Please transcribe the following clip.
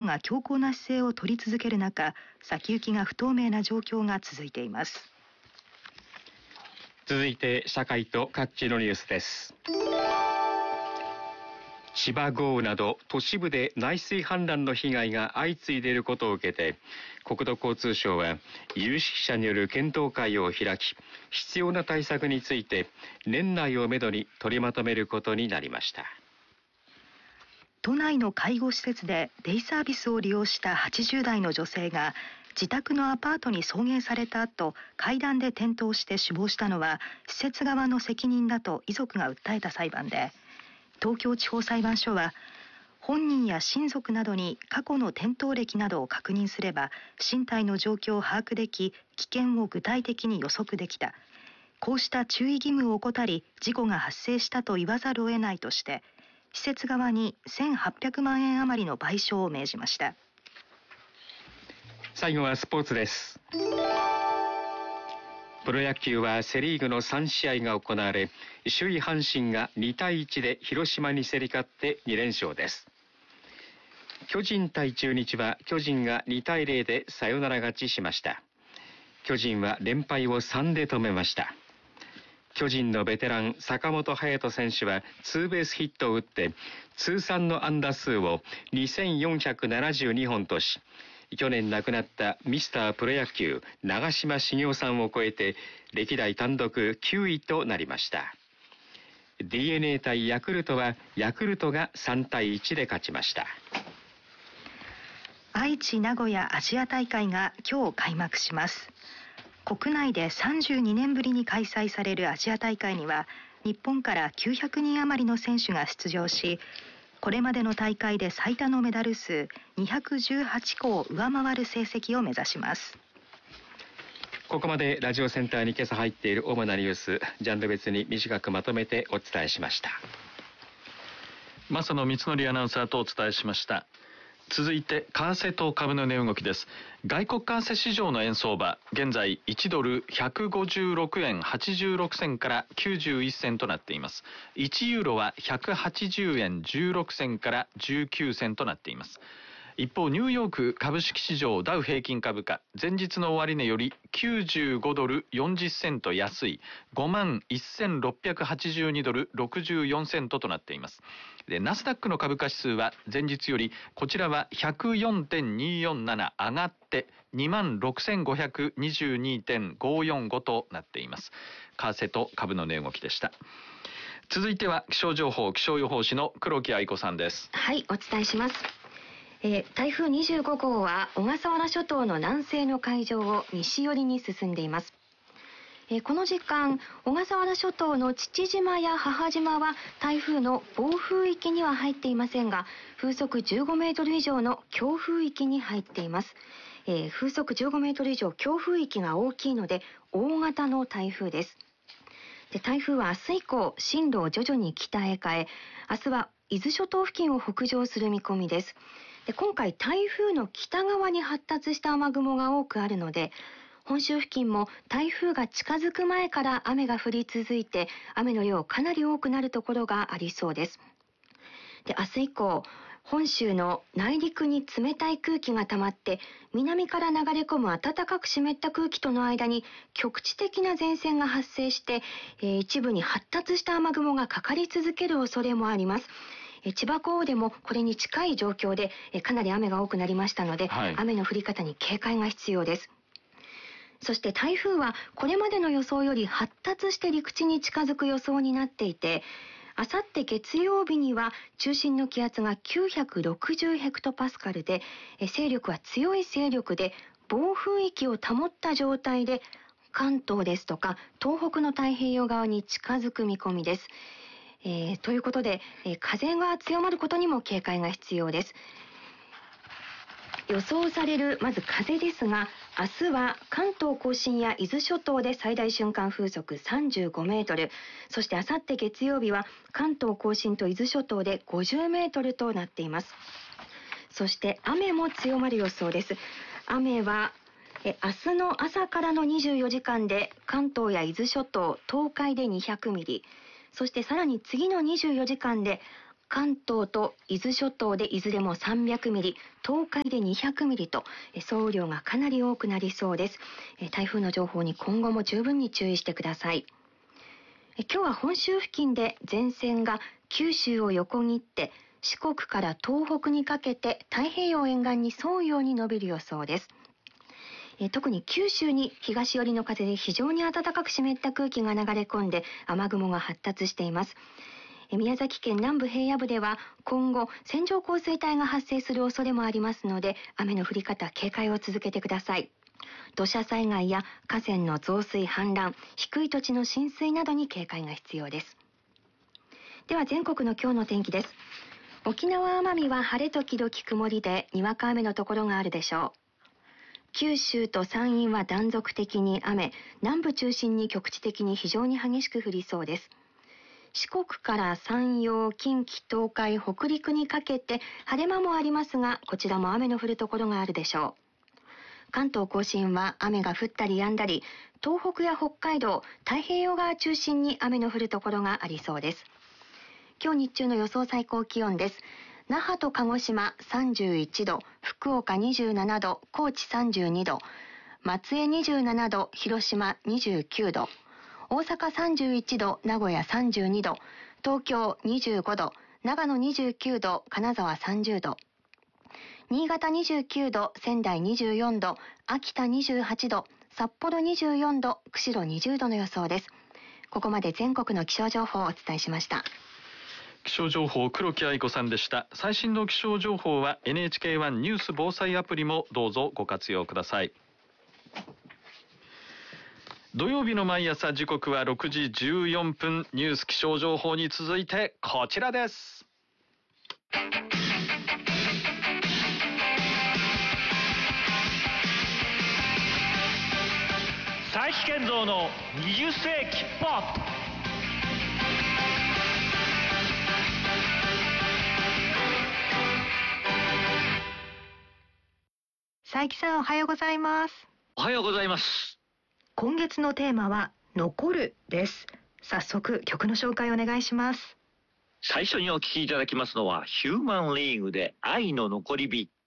が強硬な姿勢を取り続ける中、先行きが不透明な状況が続いています。 続いて社会と各地のニュースです。千葉豪雨など都市部で内水氾濫の被害が相次いでいることを受けて、国土交通省は有識者による検討会を開き、必要な対策について年内をめどに取りまとめることになりました。 都内の介護施設でデイサービスを利用した80代の女性が自宅のアパートに送迎された後、階段で転倒して死亡したのは施設側の責任だと遺族が訴えた裁判で、東京地方裁判所は本人や親族などに過去の転倒歴などを確認すれば身体の状況を把握でき、危険を具体的に予測できた。こうした注意義務を怠り事故が発生したと言わざるを得ないとして、施設側に1800万円余りの賠償を命じました。 最後はスポーツです。プロ野球はセリーグの3試合が行われ、首位阪神が2対1で広島に競り勝って2連勝です。巨人対中日は巨人が2対0でサヨナラ勝ちしました。巨人は連敗を3で止めました。巨人のベテラン坂本勇人選手はツーベースヒットを打って通算の安打数を2472本とし、去年亡くなったミスタープロ野球長嶋茂雄さんを超えて歴代単独9位となりました。 DNA 対ヤクルトはヤクルトが3対1で勝ちました。 愛知名古屋アジア大会が今日開幕します。国内で32年ぶりに開催されるアジア大会には日本から900人余りの選手が出場し、これまでの大会で最多のメダル数218個を上回る成績を目指します。 ここまでラジオセンターに今朝入っている主なニュース、ジャンル別に短くまとめてお伝えしました。 正野光則アナウンサーとお伝えしました。続いて為替と株の値動きです。外国為替市場の円相場、現在1ドル156円86銭から91銭となっています。1ユーロは180円16銭から19銭となっています。一方、ニューヨーク株式市場ダウ平均株価、前日の終値より95ドル40セント安い 51,682 ドル64セントとなっています。で、ナスダックの株価指数は前日よりこちらは 104.247 上がって26,522.545 となっています。為替と株の値動きでした。続いては気象情報、気象予報士の黒木愛子さんです。 はい、お伝えします。台風25号は小笠原諸島の南西の海上を西寄りに進んでいます。この時間、小笠原諸島の父島や母島は台風の暴風域には入っていませんが、風速15メートル以上の強風域に入っています。風速15メートル以上、強風域が大きいので大型の台風です。で、台風は明日以降進路を徐々に北へ変え、明日は伊豆諸島付近を北上する見込みです。で、今回台風の北側に発達した雨雲が多くあるので、本州付近も台風が近づく前から雨が降り続いて、雨の量かなり多くなるところがありそうです。で、明日以降、本州の内陸に冷たい空気が溜まって、南から流れ込む暖かく湿った空気との間に局地的な前線が発生して、一部に発達した雨雲がかかり続ける恐れもあります。千葉港でもこれに近い状況でかなり雨が多くなりましたので、雨の降り方に警戒が必要です。そして台風はこれまでの予想より発達して陸地に近づく予想になっていて、あさって月曜日には中心の気圧が960ヘクトパスカルで、勢力は強い勢力で暴風域を保った状態で関東ですとか東北の太平洋側に近づく見込みです。ということで、風が強まることにも警戒が必要です。予想されるまず風ですが、明日は関東甲信や伊豆諸島で最大瞬間風速35メートル、そしてあさって月曜日は関東甲信と伊豆諸島で50メートルとなっています。そして雨も強まる予想です。雨は明日の朝からの24時間で関東や伊豆諸島、東海で200ミリ、そしてさらに次の24時間で関東と伊豆諸島でいずれも300ミリ、東海で200ミリと総雨量がかなり多くなりそうです。台風の情報に今後も十分に注意してください。今日は本州付近で前線が九州を横切って四国から東北にかけて太平洋沿岸に沿うように伸びる予想です。特に九州に東寄りの風で非常に暖かく湿った空気が流れ込んで雨雲が発達しています。宮崎県南部平野部では今後線状降水帯が発生する恐れもありますので、雨の降り方警戒を続けてください。土砂災害や河川の増水氾濫、低い土地の浸水などに警戒が必要です。では全国の今日の天気です。沖縄奄美は晴れ時々曇りでにわか雨のところがあるでしょう。九州と山陰は断続的に雨、南部中心に局地的に非常に激しく降りそうです。四国から山陽、近畿、東海、北陸にかけて晴れ間もありますが、こちらも雨の降るところがあるでしょう。関東甲信は雨が降ったり止んだり、東北や北海道、太平洋側中心に雨の降るところがありそうです。今日日中の予想最高気温です。那覇と鹿児島31度、福岡27度、高知32度、松江27度、広島29度、大阪31度、名古屋32度、東京25度、長野29度、金沢30度、新潟29度、仙台24度、秋田28度、札幌24度、釧路20度の予想です。ここまで全国の気象情報をお伝えしました。 気象情報、黒木愛子さんでした。最新の気象情報は NHK1 ニュース防災アプリもどうぞご活用ください。土曜日の毎朝時刻は6時14分、ニュース気象情報に続いてこちらです。 佐伯健三の20世紀ポップ。 佐伯さん、おはようございます。 おはようございます。 今月のテーマは残るです。早速曲の紹介お願いします。 最初にお聴きいただきますのはヒューマンリーグで愛の残り火。